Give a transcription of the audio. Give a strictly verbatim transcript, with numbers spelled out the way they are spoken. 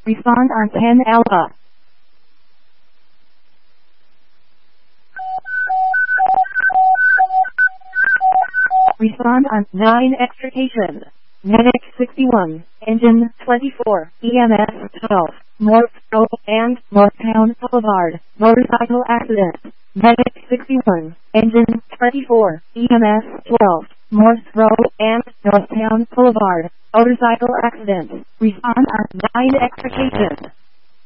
Respond on ten Alpha. Respond on nine Extrication. Medic sixty-one, Engine twenty-four, E M S twelve, Morse Road and Northtown Boulevard, motorcycle accident. Medic sixty-one, Engine twenty-four, E M S twelve, Morse Road and Northtown Boulevard, motorcycle accident. Respond on nine Extrication.